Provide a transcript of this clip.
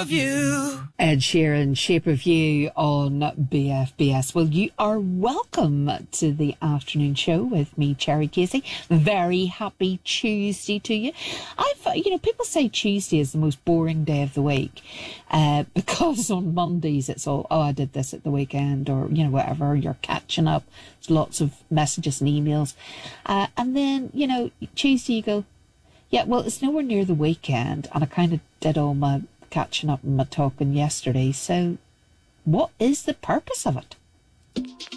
of You. Ed Sheeran, Shape of You on BFBS. Well, you are welcome to the afternoon show with me, Cherry Casey. Very happy Tuesday to you. People say Tuesday is the most boring day of the week because on Mondays it's all, I did this at the weekend, or, whatever, you're catching up. There's lots of messages and emails. And then, Tuesday you go, yeah, well, it's nowhere near the weekend, and I kind of did all my catching up and my talking yesterday, so what is the purpose of it?